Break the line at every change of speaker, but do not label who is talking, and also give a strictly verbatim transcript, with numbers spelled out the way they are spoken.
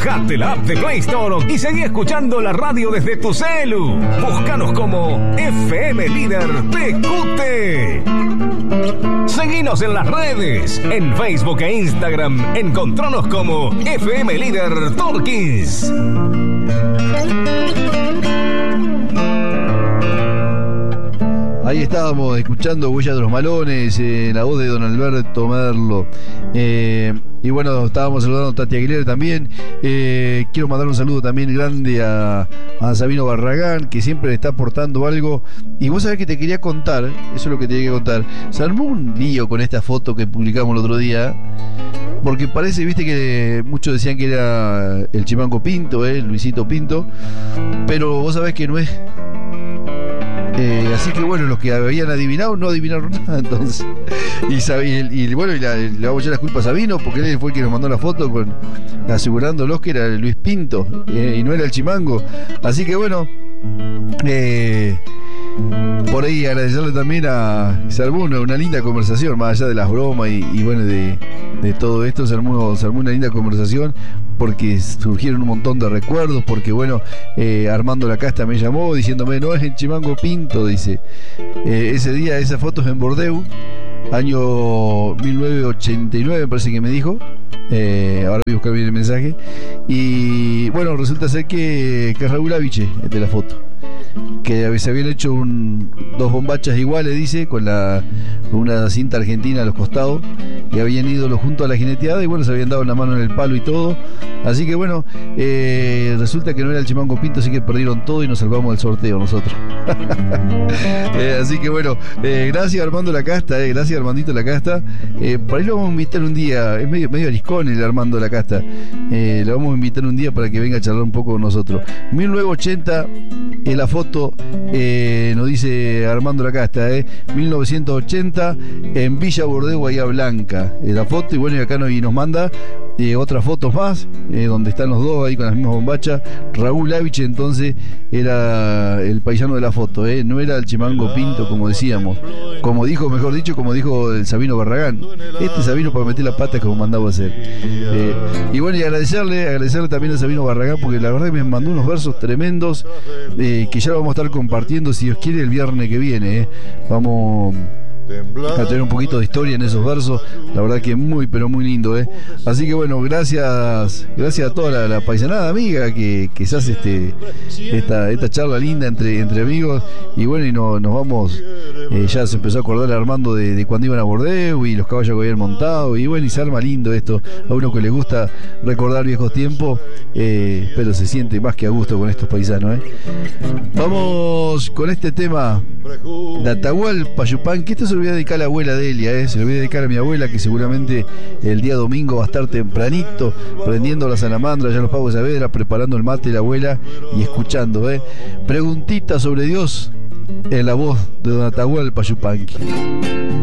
Bajate la app de Play Store y seguí escuchando la radio desde tu celu. Búscanos como F M Líder T Q T. Seguinos en las redes, en Facebook e Instagram. Encontranos como F M Líder Torquís.
Ahí estábamos escuchando Huella de los Malones, eh, la voz de don Alberto Merlo. Eh, y bueno, estábamos saludando a Tati Aguilera también. Eh, quiero mandar un saludo también grande a, a Sabino Barragán, que siempre le está aportando algo. Y vos sabés que te quería contar, eso es lo que te quería contar. Se armó un lío con esta foto que publicamos el otro día. Porque parece, viste, que muchos decían que era el Chimango Pinto, eh, Luisito Pinto. Pero vos sabés que no es. Eh, así que bueno, los que habían adivinado no adivinaron nada, entonces. Y, y, y bueno, y la, le vamos a echar las culpas a Sabino, porque él fue el que nos mandó la foto con asegurándolos que era Luis Pinto, eh, y no era el Chimango. Así que bueno, eh, por ahí agradecerle también a se armó una, una linda conversación, más allá de las bromas y, y bueno, de, de todo esto, se armó, se armó una linda conversación, porque surgieron un montón de recuerdos, porque bueno, eh, Armando Lacasta me llamó diciéndome, no es el Chimango Pinto, dice. Eh, ese día, esa foto es en Bordeaux, año mil novecientos ochenta y nueve, me parece que me dijo. Eh, ahora voy a buscar bien el mensaje. Y bueno, resulta ser que, que es Raúl Aviche, de la foto, que se habían hecho un, dos bombachas iguales, dice, con, la, con una cinta argentina a los costados, y habían ido los juntos a la jineteada y bueno, se habían dado la mano en el palo y todo. Así que bueno, eh, resulta que no era el Chimango Pinto, así que perdieron todo y nos salvamos del sorteo nosotros. eh, así que bueno, eh, gracias Armando Lacasta, eh, gracias Armandito Lacasta. Eh, para ahí lo vamos a invitar un día, es medio, medio ariscón el Armando Lacasta. Eh, lo vamos a invitar un día para que venga a charlar un poco con nosotros. mil novecientos ochenta, en la foto, eh, nos dice Armando Lacasta, eh, mil novecientos ochenta, en Villa Bordeaux, Bahía Blanca. Eh, la foto, y bueno, y acá nos, y nos manda eh, otras fotos más, eh, donde están los dos ahí con las mismas bombachas. Raúl Aviche, entonces, era el paisano de la foto, eh, no era el Chimango Pinto, como decíamos. Como dijo, mejor dicho, como dijo el Sabino Barragán. Este Sabino para meter la pata como mandaba a hacer. Eh, y bueno, y agradecerle, agradecerle también a Sabino Barragán, porque la verdad que me mandó unos versos tremendos, eh, que ya lo vamos a estar compartiendo, si Dios quiere, el viernes que viene. Eh. Vamos a tener un poquito de historia en esos versos, la verdad que muy pero muy lindo, eh. Así que bueno, gracias gracias a toda la, la paisanada amiga que, que se hace este esta, esta charla linda entre, entre amigos. Y bueno, y no, nos vamos, eh, ya se empezó a acordar Armando de, de cuando iban a Bordeaux y los caballos que habían montado, y bueno, y se arma lindo esto, a uno que le gusta recordar viejos tiempos, eh, pero se siente más que a gusto con estos paisanos, eh. Vamos con este tema de Atahualpa Yupanqui. Esto se lo voy a dedicar a la abuela Delia, eh. Se lo voy a dedicar a mi abuela, que seguramente el día domingo va a estar tempranito prendiendo la salamandra, ya los pavos de Saavedra, preparando el mate de la abuela y escuchando, eh. Preguntita sobre Dios en la voz de don Atahualpa Yupanqui.